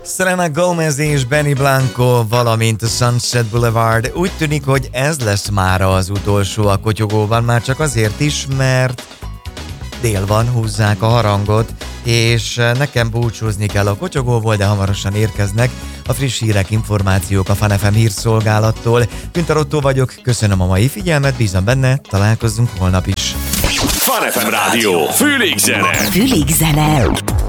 Selena Gomez és Benny Blanco, valamint a Sunset Boulevard. Úgy tűnik, hogy ez lesz mára az utolsó a kotyogóban, már csak azért is, mert dél van, húzzák a harangot, és nekem búcsúzni kell a kotyogóból, de hamarosan érkeznek a friss hírek, információk a Fun FM hírszolgálattól. Günther Ottó vagyok, köszönöm a mai figyelmet, bízom benne, találkozzunk holnap is. Fun FM Rádió, Fülig zene! Fülig zene!